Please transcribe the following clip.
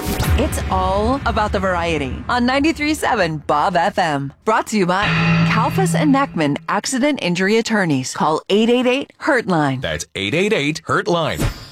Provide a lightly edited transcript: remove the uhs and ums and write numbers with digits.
It's all about the variety on 93.7 Bob FM. Brought to you by Kalfas and Neckman Accident Injury Attorneys. Call 888-HURT-LINE. That's 888-HURT-LINE.